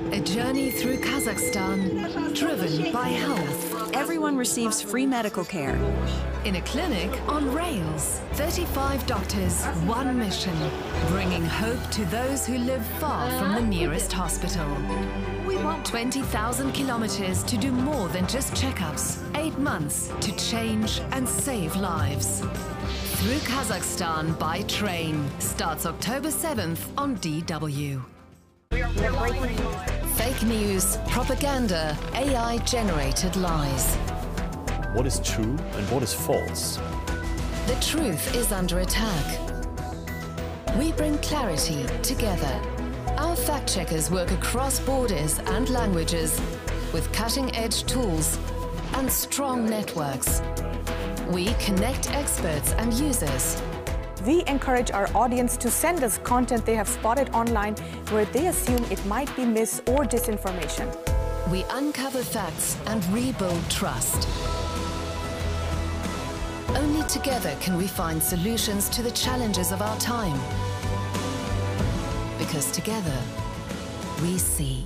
A journey through Kazakhstan, driven by health. Everyone receives free medical care. In a clinic on rails. 35 doctors, one mission. Bringing hope to those who live far from the nearest hospital. We want 20,000 kilometers to do more than just checkups. 8 months to change and save lives. Through Kazakhstan by train. Starts October 7th on DW. Fake news, propaganda, AI-generated lies. What is true and what is false? The truth is under attack. We bring clarity together. Our fact-checkers work across borders and languages with cutting-edge tools and strong networks. We connect experts and users. We encourage our audience to send us content they have spotted online where they assume it might be mis- or disinformation. We uncover facts and rebuild trust. Only together can we find solutions to the challenges of our time. Because together, we see.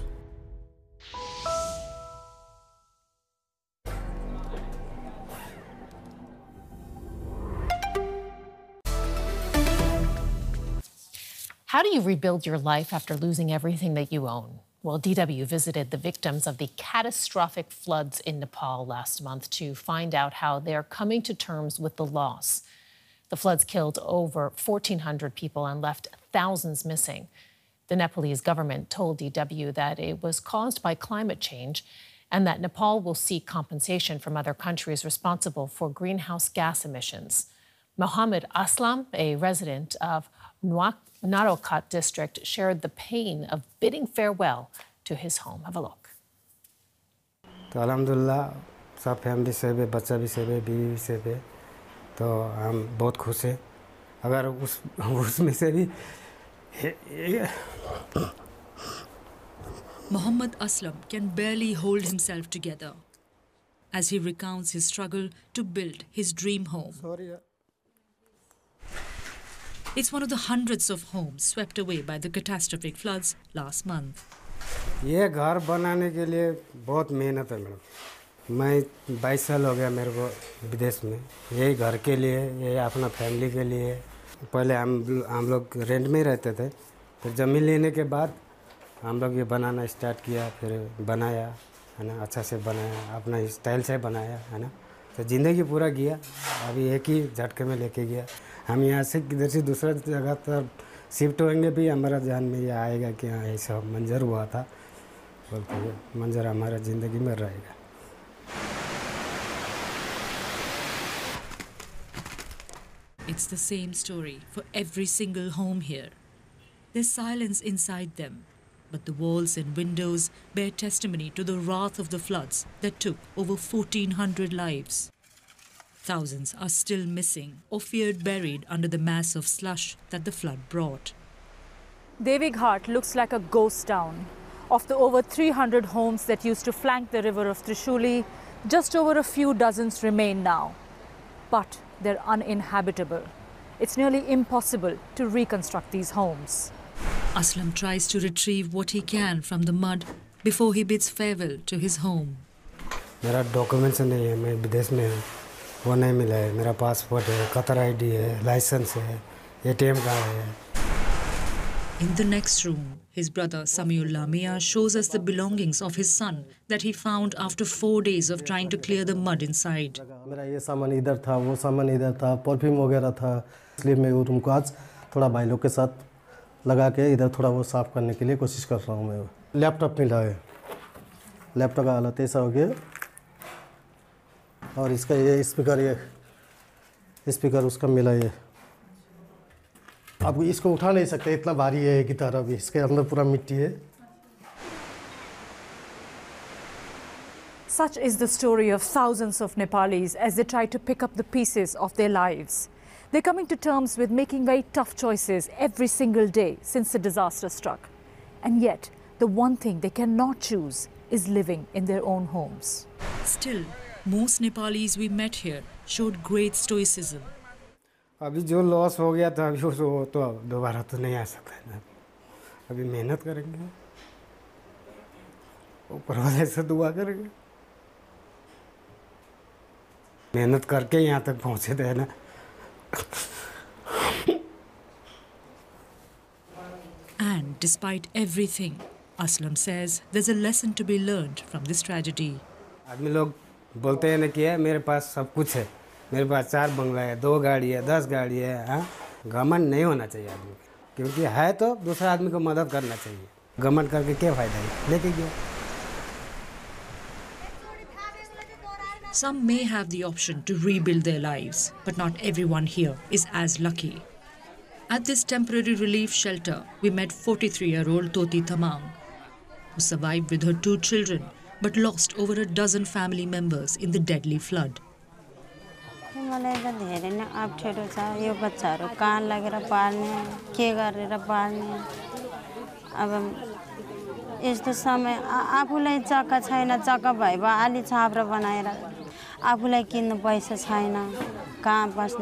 How do you rebuild your life after losing everything that you own? Well, DW visited the victims of the catastrophic floods in Nepal last month to find out how they're coming to terms with the loss. The floods killed over 1,400 people and left thousands missing. The Nepalese government told DW that it was caused by climate change and that Nepal will seek compensation from other countries responsible for greenhouse gas emissions. Mohammed Aslam, a resident of Narokat district, shared the pain of bidding farewell to his home. Have a look. तो अल्हम्दुलिल्लाह सब family से भी बच्चा भी से भी बीवी से भी तो हम बहुत खुश हैं अगर उसमें से भी Mohammed Aslam can barely hold himself together as he recounts his struggle to build his dream home. It's one of the hundreds of homes swept away by the catastrophic floods last month. ये घर बनाने के लिए बहुत मेहनत है madam मैं 22 साल हो गया मेरे को विदेश में यही घर के लिए ये अपना फैमिली के लिए पहले हम लोग रेंट में ही रहते थे फिर ज़मीन लेने के बाद हम लोग ये बनाना स्टार्ट किया फिर बनाया है ना अच्छा से बनाया अपना स्टाइल से बनाया है ना तो ज़िंदगी पूरा किया अभी एक ही झटके में लेके गया हम यहाँ से किधर से दूसरा जगह पर शिफ्ट होंगे भी हमारा ध्यान में ये आएगा कि हाँ ऐसा मंजर हुआ था बोलते हुए मंजर हमारा ज़िंदगी में रहेगा It's the same story for every single home here. There's silence inside them, but the walls and windows bear testimony to the wrath of the floods that took over 1,400 lives. Thousands are still missing or feared buried under the mass of slush that the flood brought. Devi Ghat looks like a ghost town. Of the over 300 homes that used to flank the river of Trishuli, just over a few dozens remain now. But they're uninhabitable. It's nearly impossible to reconstruct these homes. Aslam tries to retrieve what he can from the mud before he bids farewell to his home. मेरा documents नहीं है मैं विदेश में हूँ वो नहीं मिला है मेरा पासपोर्ट है कतर आईडी है लाइसेंस है एटीएम कार्ड है In the next room, his brother Samiullah Mia shows us the belongings of his son that he found after 4 days of trying to clear the mud inside. मेरा ये सामान इधर था वो सामान इधर था परफ्यूम वगैरह था इसलिए मैं वो रूम को आज थोड़ा भाई लोग के साथ लगा के इधर थोड़ा वो साफ करने के लिए कोशिश कर रहा हूँ मैं लैपटॉप मिला है लैपटॉप का हालत ऐसा हो गया और इसका ये स्पीकर उसका मिला ये आप इसको उठा नहीं सकते इतना भारी है गिटार अभी इसके अंदर पूरा मिट्टी है Such is the story of thousands of Nepalis as they try to pick up the pieces of their lives. They're coming to terms with making very tough choices every single day since the disaster struck. And yet, the one thing they cannot choose is living in their own homes. Still, most Nepalis we met here showed great stoicism. अभी जो loss हो गया था अभी वो तो दोबारा तो नहीं आ सकता है ना अभी मेहनत करेंगे ऊपर वाले से दुआ करेंगे। मेहनत करके यहाँ तक पहुँचे थे ना। And despite everything, Aslam says there's a lesson to be learned from this tragedy. आदमी लोग बोलते हैं ना कि है मेरे पास सब कुछ है, मेरे पास 4 बंगला है, 2 गाड़ी है, 10 गाड़ी है। हाँ, घमंड नहीं होना चाहिए आदमी को, क्योंकि है तो दूसरा आदमी को मदद करना चाहिए। घमंड करके क्या फ़ायदा है, लेके गया। Some may have the option to rebuild their lives, but not everyone here is as lucky. At this temporary relief shelter, we met 43-year-old Toti Thamang, who survived with her 2 children, but lost over a dozen family members in the deadly flood. मलाई त धेरै नै अप्ठ्यारो छ यो बच्चाहरू कहाँ लगेर पाल्ने के गरेर पाल्ने अब यस्तो समय आफूलाई जग्गा छैन जग्गा भए अलि छाप्रो बनाएर आफूलाई किन्नु पैसा छैन कहाँ बस्ने